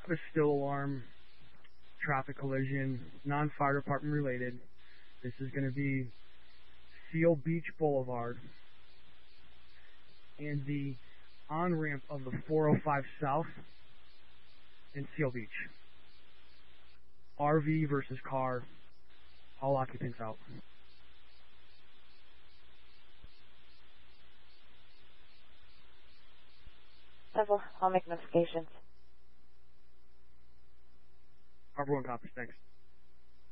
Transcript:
A still alarm, traffic collision, non-fire department related. This is going to be Seal Beach Boulevard and the on-ramp of the 405 South in Seal Beach. RV versus car, all occupants out. Several, I'll make notifications. Harbor 1 copies, thanks.